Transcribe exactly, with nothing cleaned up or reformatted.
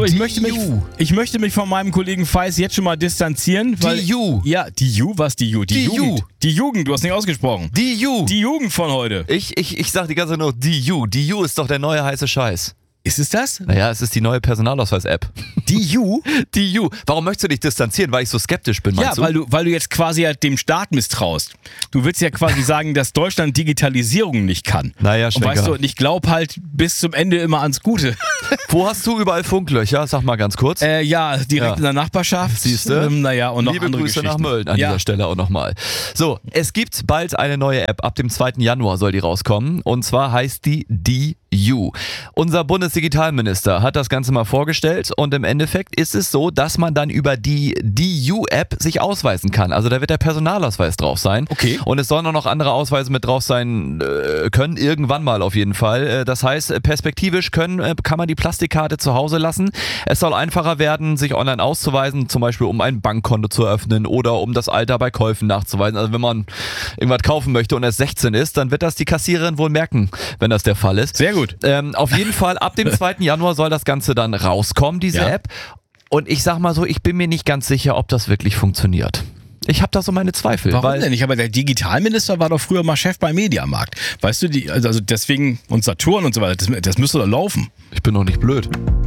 So, ich möchte, mich, ich möchte mich von meinem Kollegen Feis jetzt schon mal distanzieren. Weil, Die Ju. Ja, die Ju? Was die Ju? Die, Die Jugend. Ju. Die Jugend, du hast nicht ausgesprochen. Die Ju. Die Jugend von heute. Ich, ich, ich sag die ganze Zeit nur die Ju. Die Ju ist doch der neue heiße Scheiß. Ist es das? Naja, es ist die neue Personalausweis-App. Die Ju? Die Ju. Warum möchtest du dich distanzieren? Weil ich so skeptisch bin, meinst Ja, weil du, weil du jetzt quasi halt dem Staat misstraust. Du willst ja quasi sagen, dass Deutschland Digitalisierung nicht kann. Naja, und Stecker. weißt du, und ich glaube halt bis zum Ende immer ans Gute. Wo hast du überall Funklöcher? Sag mal ganz kurz. Äh, ja, direkt Ja. in der Nachbarschaft. Siehst du? Ähm, naja, und noch Liebe andere Grüße Geschichten. nach Mölln an ja. dieser Stelle auch nochmal. So, es gibt bald eine neue App. Ab dem zweiten Januar soll die rauskommen. Und zwar heißt die die You. Unser Bundesdigitalminister hat das Ganze mal vorgestellt und im Endeffekt ist es so, dass man dann über die die You-App sich ausweisen kann. Also da wird der Personalausweis drauf sein. Okay. Und es sollen auch noch andere Ausweise mit drauf sein äh, können, irgendwann mal auf jeden Fall. Äh, das heißt, perspektivisch können, äh, kann man die Plastikkarte zu Hause lassen. Es soll einfacher werden, sich online auszuweisen, zum Beispiel um ein Bankkonto zu öffnen oder um das Alter bei Käufen nachzuweisen. Also wenn man irgendwas kaufen möchte und erst sechzehn ist, dann wird das die Kassiererin wohl merken, wenn das der Fall ist. Sehr gut. Ähm, auf jeden Fall, ab dem zweiten Januar soll das Ganze dann rauskommen, diese Ja. App. Und ich sag mal so, ich bin mir nicht ganz sicher, ob das wirklich funktioniert. Ich habe da so meine Zweifel. Warum weil denn nicht? Aber der Digitalminister war doch früher mal Chef beim Mediamarkt. Weißt du, die, also deswegen und Saturn und so weiter, das, das müsste doch laufen. Ich bin doch nicht blöd.